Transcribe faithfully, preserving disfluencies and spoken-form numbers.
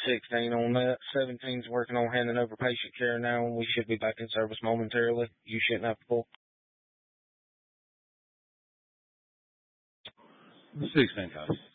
sixteen on that. seventeen's working on handing over patient care now, and we should be back in service momentarily. You shouldn't have to pull. sixteen, guys.